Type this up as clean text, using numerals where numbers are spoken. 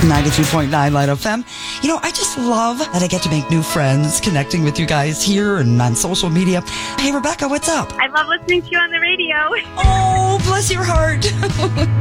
93.9 Light FM. You know, I just love that I get to make new friends connecting with you guys here and on social media. Hey, Rebecca, what's up? I love listening to you on the radio. Oh, bless your heart.